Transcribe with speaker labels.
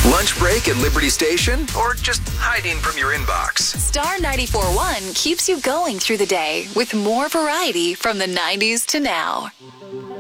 Speaker 1: Lunch break at Liberty Station, or just hiding from your inbox?
Speaker 2: Star 94.1 keeps you going through the day with more variety from the 90s to now.